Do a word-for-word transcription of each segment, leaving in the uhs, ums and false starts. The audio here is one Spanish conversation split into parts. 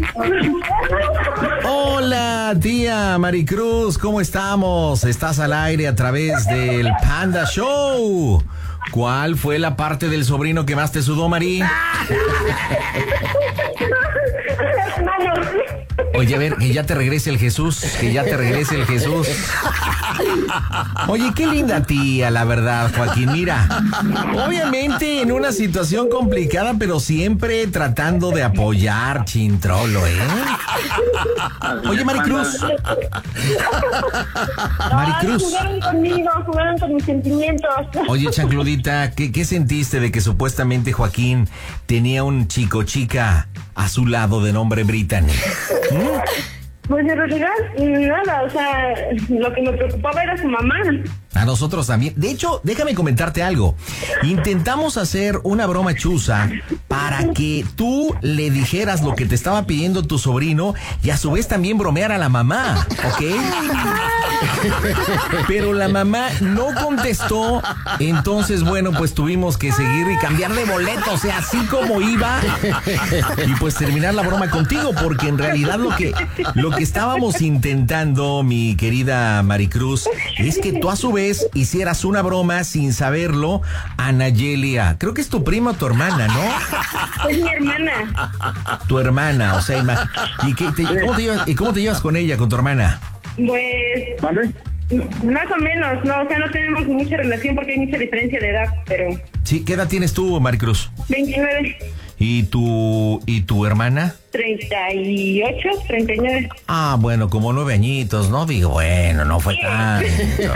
Hola, tía Maricruz, ¿cómo estamos? Estás al aire a través del Panda Show. ¿Cuál fue la parte del sobrino que más te sudó, Mari? Oye, a ver, que ya te regrese el Jesús, que ya te regrese el Jesús. Oye, qué linda tía, la verdad, Joaquín. Mira, obviamente en una situación complicada, pero siempre tratando de apoyar, Chintrolo, ¿eh? Oye, Maricruz. Maricruz. Ay, jugaron conmigo, jugaron con mis sentimientos. Oye, chancludita, ¿qué, qué sentiste de que supuestamente Joaquín tenía un chico chica a su lado de nombre Brittany? ¿Mm? Pues en realidad, nada, o sea, lo que me preocupaba era su mamá. A nosotros también. De hecho, déjame comentarte algo. Intentamos hacer una broma chusa para que tú le dijeras lo que te estaba pidiendo tu sobrino y a su vez también bromear a la mamá, ¿ok? Pero la mamá no contestó, entonces, bueno, pues tuvimos que seguir y cambiar de boleto, o sea, así como iba, y pues terminar la broma contigo, porque en realidad lo que, lo que estábamos intentando, mi querida Maricruz, es que tú a su vez hicieras una broma sin saberlo a Nayelia. Creo que es tu prima o tu hermana, ¿no? Es mi hermana. Tu hermana, o sea, ima- ¿y, qué te, cómo te llevas, ¿y cómo te llevas con ella, con tu hermana? Pues, ¿Vale? más o menos, no, o sea, no tenemos mucha relación porque hay mucha diferencia de edad, pero... Sí, ¿qué edad tienes tú, Maricruz? veintinueve. ¿Y tu, y tu hermana? treinta y ocho, treinta y nueve. Ah, bueno, como nueve añitos, ¿no? Digo, bueno, no fue tanto.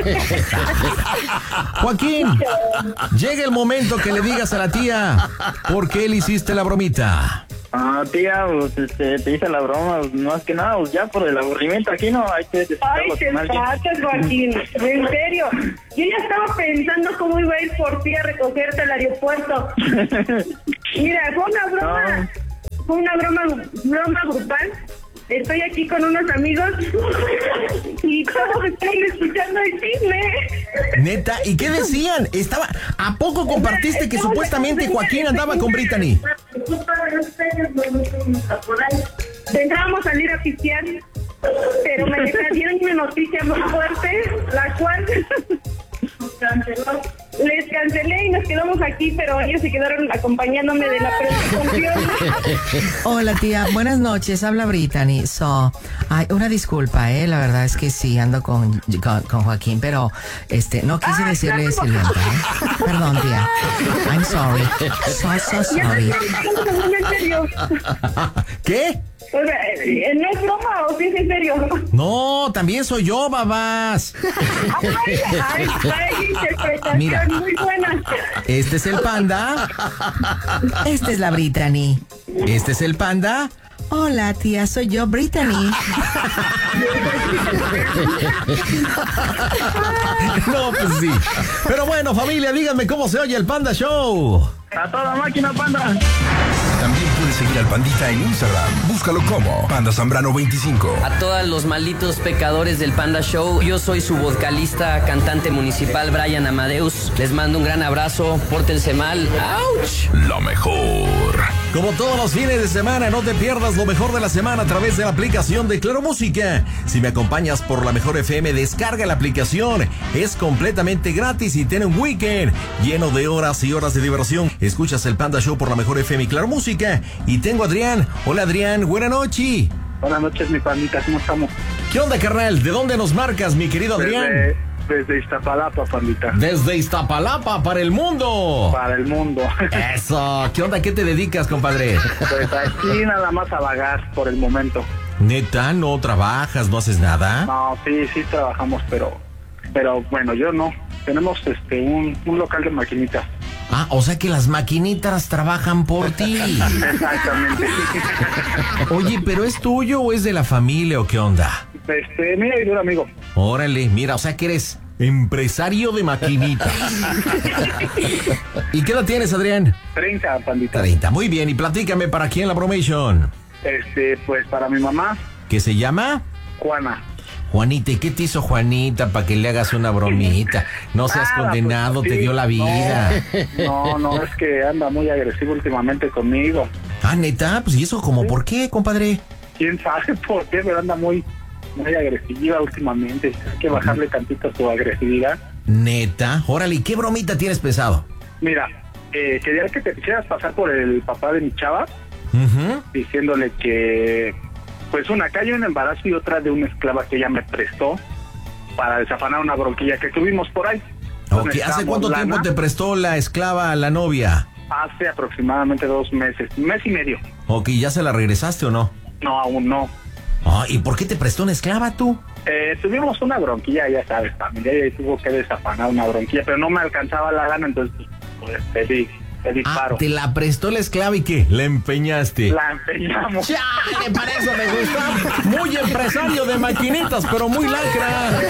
Joaquín, llega el momento que le digas a la tía por qué le hiciste la bromita. Ah, tía, pues este, te hice la broma, pues, más que nada, pues ya por el aburrimiento aquí, ¿no? Hay que Ay, desquitarlo te con alguien. pasas, Joaquín, en serio. Yo ya estaba pensando cómo iba a ir por ti a recogerte al aeropuerto. Mira, fue una broma, fue una broma, broma grupal. Estoy aquí con unos amigos y todos están escuchando el chisme. Neta, ¿y qué decían? Estaba, ¿a poco compartiste que supuestamente Joaquín andaba con Brittany? Pensábamos salir a pistear, pero me dieron una noticia muy fuerte, la cual les cancelé y nos quedamos aquí, pero ellos se quedaron acompañándome de la presentación. Hola tía, buenas noches, habla Brittany. So, ay, una disculpa, eh, la verdad es que sí ando con, con, con Joaquín, pero este no quise decirle sirvienta, ¿eh? Perdón tía, I'm sorry, so so sorry. ¿En serio? ¿Qué? O sea, ¿no es broma o sí es en serio? No, también soy yo, babás. Ay, ay, ay, interpretación Mira. muy buena. Este es el panda. Esta es la Brittany. Este es el panda. Hola tía, soy yo, Brittany. No, pues sí. Pero bueno, familia, díganme cómo se oye el Panda Show. A toda máquina, panda. También puedes seguir al Pandita en Instagram. Búscalo como Panda Zambrano veinticinco. A todos los malditos pecadores del Panda Show, yo soy su vocalista, cantante municipal Brian Amadeus. Les mando un gran abrazo, pórtense mal. ¡Auch! Lo mejor. Como todos los fines de semana, no te pierdas lo mejor de la semana a través de la aplicación de Claro Música. Si me acompañas por la Mejor F M, descarga la aplicación. Es completamente gratis y tiene un weekend lleno de horas y horas de diversión. Escuchas el Panda Show por la Mejor F M y Claro Música. Y tengo a Adrián. Hola Adrián, buena noche. Buenas noches, mi pandita, ¿cómo estamos? ¿Qué onda, carnal? ¿De dónde nos marcas, mi querido Adrián? Desde, desde Iztapalapa, pandita. Desde Iztapalapa para el mundo. Para el mundo. Eso. ¿Qué onda? ¿Qué te dedicas, compadre? Pues aquí nada más a vagar por el momento. Neta, ¿no trabajas, no haces nada? No, sí, sí trabajamos, pero pero bueno, yo no. Tenemos este un, un local de maquinitas. Ah, o sea que las maquinitas trabajan por ti. Exactamente. Oye, ¿pero es tuyo o es de la familia o qué onda? Este, mira, y de un amigo. Órale, mira, o sea que eres empresario de maquinitas. ¿Y qué edad tienes, Adrián? treinta, pandita. treinta, muy bien. Y platícame, ¿para quién la bromation? Este, pues para mi mamá, ¿Qué se llama? Juana. Juanita, ¿y qué te hizo Juanita para que le hagas una bromita? No seas Nada, condenado, pues, te sí, dio la vida. No, no, es que anda muy agresivo últimamente conmigo. Ah, neta, pues ¿y eso como por qué, compadre? quién sabe por qué, pero anda muy, muy agresiva últimamente. Hay que bajarle tantito su agresividad. Neta, órale, ¿y qué bromita tienes pensado? Mira, eh, quería que te quisieras pasar por el papá de mi chava, Uh-huh. diciéndole que, pues una calle un embarazo y otra de una esclava que ella me prestó para desafanar una bronquilla que tuvimos por ahí. Ok, ¿hace cuánto lana? tiempo te prestó la esclava a la novia? Hace aproximadamente dos meses, un mes y medio. Ok, ¿ya se la regresaste o no? No, aún no. Ah, ¿y por qué te prestó una esclava tú? Eh, tuvimos una bronquilla, ya sabes, familia, y tuvo que desafanar una bronquilla, pero no me alcanzaba la gana, entonces pues pedí, pedí Ah, paro. ¿te la prestó la esclava y qué? ¿La empeñaste? La empeñamos. ¡Chale, para eso me gusta! Muy empresario de maquinitas, pero muy lacra.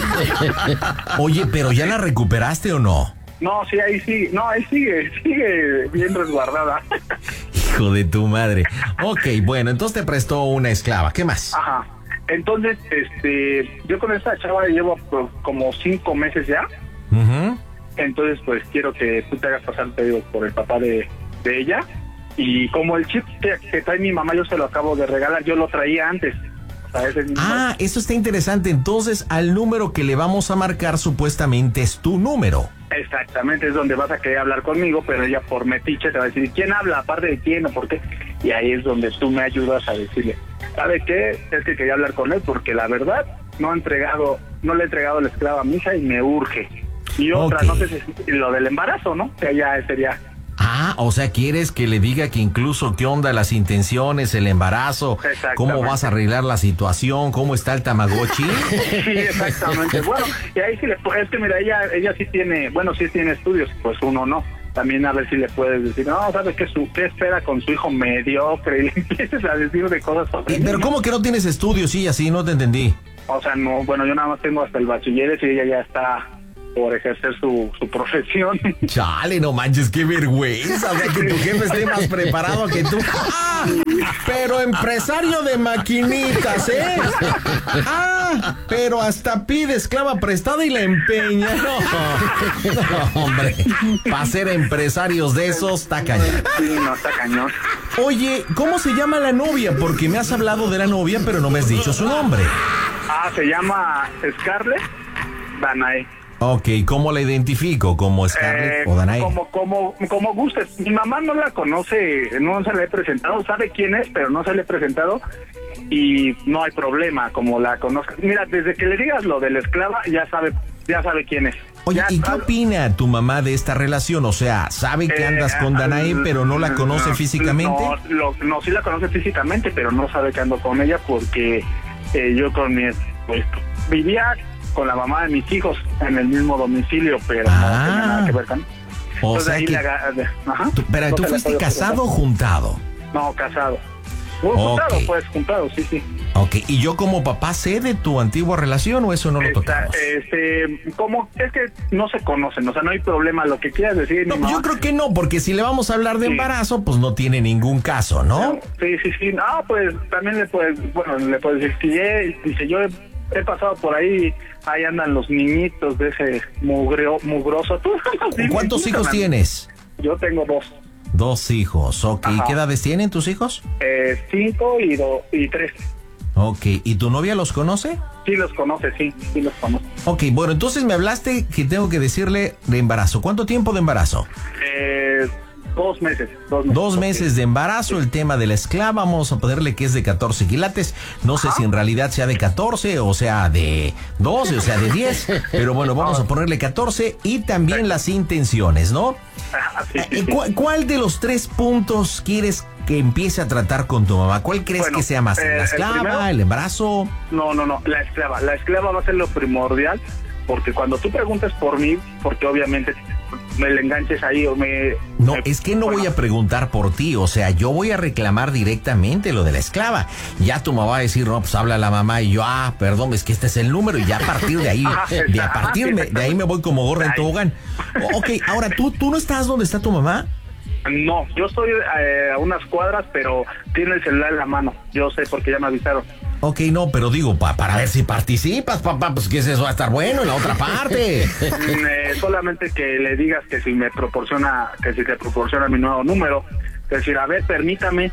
Oye, ¿pero ya la recuperaste o no? No, sí, ahí sigue, no, ahí sigue, sigue bien resguardada. Hijo de tu madre. Ok, bueno, entonces te prestó una esclava. ¿Qué más? Ajá. Entonces, este, yo con esta chava llevo pues, como cinco meses ya. Uh-huh. Entonces, pues quiero que tú te hagas pasar pedido por el papá de, de ella. Y como el chip que, que trae mi mamá, yo se lo acabo de regalar, yo lo traía antes. O sea, ese mismo. Ah, eso está interesante. Entonces, al número que le vamos a marcar supuestamente es tu número. Exactamente, es donde vas a querer hablar conmigo, pero ella por metiche te va a decir, ¿quién habla? ¿Aparte de quién o por qué? Y ahí es donde tú me ayudas a decirle, ¿sabe qué? Es que quería hablar con él porque la verdad no ha entregado, no le he entregado la esclava a mi hija y me urge. Y otra, Ok. no sé si lo del embarazo, ¿no? Que ya sería... Ah, o sea, ¿quieres que le diga que incluso qué onda las intenciones, el embarazo? Exactamente. ¿Cómo vas a arreglar la situación? ¿Cómo está el Tamagotchi? Sí, exactamente. Bueno, y ahí sí le es que mira, ella ella sí tiene, bueno, sí tiene estudios, pues uno no. También a ver si le puedes decir, no, ¿sabes qué, su, qué espera con su hijo mediocre? Y empieces a decir de cosas sobre Pero ¿cómo que no tienes estudios? Sí, así no te entendí. O sea, no, bueno, yo nada más tengo hasta el bachiller y ella ya está por ejercer su, su profesión. Chale, no manches, qué vergüenza. O sea, que tu jefe esté más preparado que tú. ¡Ah! Pero empresario de maquinitas, ¿eh? ¡Ah! Pero hasta pide esclava prestada y la empeña. No, no hombre. Para ser empresarios de esos, está cañón. Sí, no, está cañón. Oye, ¿cómo se llama la novia? Porque me has hablado de la novia, pero no me has dicho su nombre. Ah, se llama Scarlett Danae. Ok, ¿cómo la identifico? ¿Como Scarlett Eh, o Danae? como, como, como gustes. Mi mamá no la conoce, no se la he presentado, sabe quién es, pero no se le he presentado y no hay problema, como la conozca. Mira, desde que le digas lo de la esclava, ya sabe, ya sabe quién es. Oye, Ya ¿y qué sabe- opina tu mamá de esta relación? O sea, ¿sabe que andas con Eh, Danae, pero no la conoce no, físicamente? No, lo- no, sí la conoce físicamente, pero no sabe que ando con ella porque eh, yo con mi... Pues, vivía con la mamá de mis hijos en el mismo domicilio, pero Ah. no tenía nada que ver con... O Entonces sea ahí que... le aga- Ajá. tú- pero No ¿tú se le fuiste puede casado o preguntar. juntado? No, casado. Uh, Ok. Juntado, pues, juntado, sí, sí. Ok, ¿y yo como papá sé de tu antigua relación o eso no lo Está, tocamos? este, como es que no se conocen, o sea, no hay problema, lo que quieras decir. No, mi pues yo mamá- creo que no, porque si le vamos a hablar de Sí. embarazo, pues no tiene ningún caso, ¿no? Sí, sí, sí. No, pues también le puedes, bueno, le puedes decir, si he- dice, yo he, he pasado por ahí, ahí andan los niñitos de ese mugreo, mugroso. ¿Tú ¿Cuántos Sí, hijos man. tienes? Yo tengo dos, Dos hijos, ok. Ajá. ¿Qué edades tienen tus hijos? eh, cinco y, do, y tres. Ok, ¿y tu novia los conoce? Sí los conoce, sí, sí los conoce. Ok, bueno, entonces me hablaste que tengo que decirle de embarazo. ¿Cuánto tiempo de embarazo? Eh, dos meses, dos meses. Dos meses de embarazo, el tema de la esclava, vamos a ponerle que es de catorce quilates. No sé si en realidad sea de catorce o sea de doce o sea de diez, pero bueno, vamos a ponerle catorce y también las intenciones, ¿no? Ah, sí, sí, Eh, sí. ¿cu- ¿Cuál de los tres puntos quieres que empiece a tratar con tu mamá? ¿Cuál crees Bueno, que sea más? eh, ¿La el esclava, primero- el embarazo? No, no, no, la esclava. La esclava va a ser lo primordial, porque cuando tú preguntes por mí, porque obviamente me le enganches ahí o me... No, me- es que no bueno, voy a preguntar por ti, o sea, yo voy a reclamar directamente lo de la esclava. Ya tu mamá va a decir, no, pues habla la mamá y yo, ah, perdón, es que este es el número y ya a partir de ahí, Ajá, de a partir ajá, me- de ahí me voy como gorra en Ahí. tobogán. O- Ok, ahora, ¿tú, ¿tú no estás donde está tu mamá? No, yo estoy eh, a unas cuadras, pero tiene el celular en la mano. Yo sé porque ya me avisaron. Ok, no, pero digo, pa, para ver si participas, papá, pues que eso va a estar bueno en la otra parte. Mm, eh, solamente que le digas que si me proporciona, que si te proporciona mi nuevo número, es decir, a ver, permítame,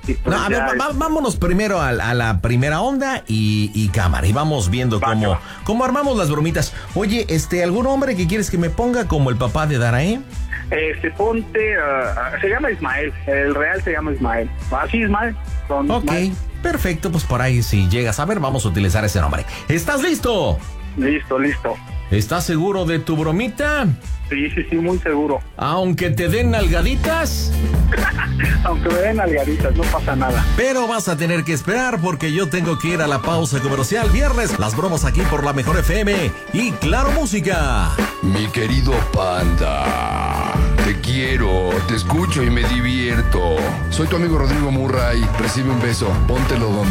Y pues No, a ver, ya, va- vámonos primero a, a la primera onda y, y cámara. Y vamos viendo Va, cómo, va. cómo armamos las bromitas. Oye, este, ¿algún hombre que quieres que me ponga como el papá de Darae? Este, ponte, ah, se llama Ismael, el real se llama Ismael. Así Ismael. Con Ok, Ismael. perfecto, pues por ahí si llegas a ver, vamos a utilizar ese nombre. ¿Estás listo? Listo, listo. ¿Estás seguro de tu bromita? Sí, sí, sí, muy seguro. Aunque te den nalgaditas, Aunque me den algaditas, no pasa nada. pero vas a tener que esperar porque yo tengo que ir a la pausa comercial. Viernes, las bromas aquí por la Mejor F M y Claro Música. Mi querido panda, te quiero, te escucho y me divierto. Soy tu amigo Rodrigo Murray. Recibe un beso, póntelo donde